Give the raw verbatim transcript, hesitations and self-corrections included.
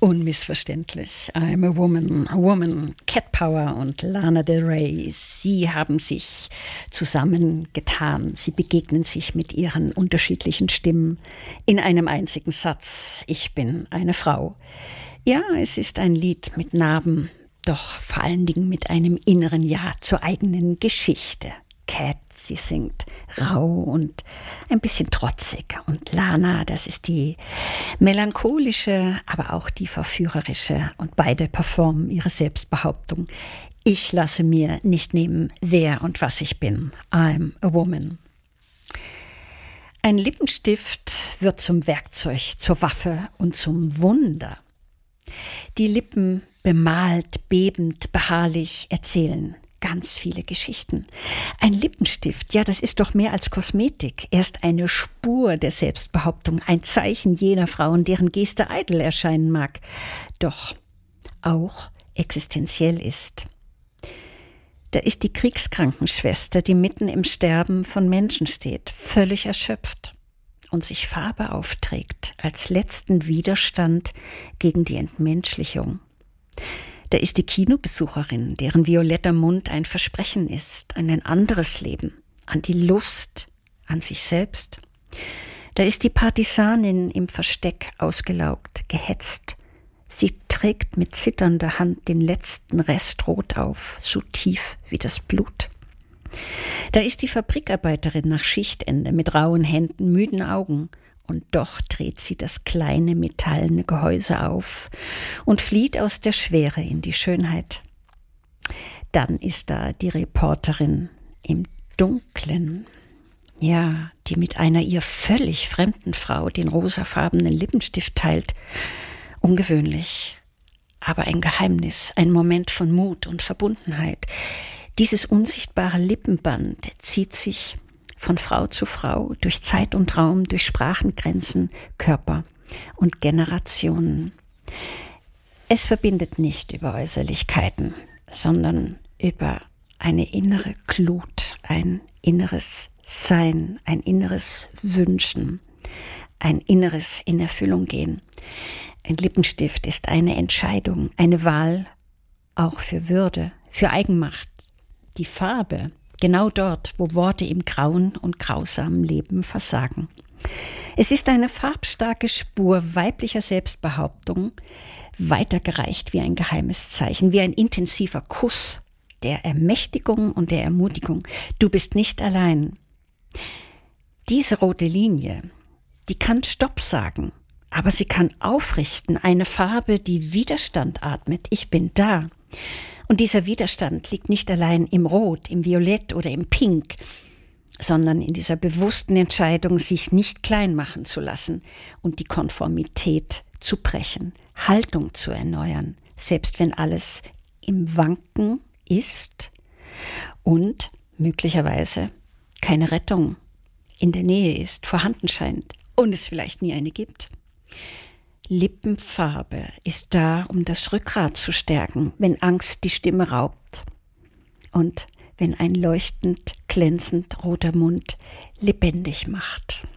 Unmissverständlich. I'm a woman, a woman, Cat Power und Lana Del Rey. Sie haben sich zusammengetan. Sie begegnen sich mit ihren unterschiedlichen Stimmen in einem einzigen Satz. Ich bin eine Frau. Ja, es ist ein Lied mit Narben, doch vor allen Dingen mit einem inneren Ja zur eigenen Geschichte. Cat, sie singt rau und ein bisschen trotzig. Und Lana, das ist die melancholische, aber auch die verführerische. Und beide performen ihre Selbstbehauptung. Ich lasse mir nicht nehmen, wer und was ich bin. I'm a woman. Ein Lippenstift wird zum Werkzeug, zur Waffe und zum Wunder. Die Lippen bemalt, bebend, beharrlich erzählen ganz viele Geschichten. Ein Lippenstift, ja, das ist doch mehr als Kosmetik. Er ist eine Spur der Selbstbehauptung, ein Zeichen jener Frauen, deren Geste eitel erscheinen mag, doch auch existenziell ist. Da ist die Kriegskrankenschwester, die mitten im Sterben von Menschen steht, völlig erschöpft und sich Farbe aufträgt als letzten Widerstand gegen die Entmenschlichung. Da ist die Kinobesucherin, deren violetter Mund ein Versprechen ist an ein anderes Leben, an die Lust, an sich selbst. Da ist die Partisanin im Versteck, ausgelaugt, gehetzt. Sie trägt mit zitternder Hand den letzten Rest Rot auf, so tief wie das Blut. Da ist die Fabrikarbeiterin nach Schichtende mit rauen Händen, müden Augen. Und doch dreht sie das kleine metallene Gehäuse auf und flieht aus der Schwere in die Schönheit. Dann ist da die Reporterin im Dunklen, ja, die mit einer ihr völlig fremden Frau den rosafarbenen Lippenstift teilt. Ungewöhnlich, aber ein Geheimnis, ein Moment von Mut und Verbundenheit. Dieses unsichtbare Lippenband zieht sich von Frau zu Frau, durch Zeit und Raum, durch Sprachengrenzen, Körper und Generationen. Es verbindet nicht über Äußerlichkeiten, sondern über eine innere Glut, ein inneres Sein, ein inneres Wünschen, ein inneres in Erfüllung gehen. Ein Lippenstift ist eine Entscheidung, eine Wahl, auch für Würde, für Eigenmacht. Die Farbe, genau dort, wo Worte im grauen und grausamen Leben versagen. Es ist eine farbstarke Spur weiblicher Selbstbehauptung, weitergereicht wie ein geheimes Zeichen, wie ein intensiver Kuss der Ermächtigung und der Ermutigung. Du bist nicht allein. Diese rote Linie, die kann Stopp sagen, aber sie kann aufrichten, eine Farbe, die Widerstand atmet. Ich bin da. Und dieser Widerstand liegt nicht allein im Rot, im Violett oder im Pink, sondern in dieser bewussten Entscheidung, sich nicht klein machen zu lassen und die Konformität zu brechen, Haltung zu erneuern, selbst wenn alles im Wanken ist und möglicherweise keine Rettung in der Nähe ist, vorhanden scheint und es vielleicht nie eine gibt. Lippenfarbe ist da, um das Rückgrat zu stärken, wenn Angst die Stimme raubt und wenn ein leuchtend, glänzend roter Mund lebendig macht.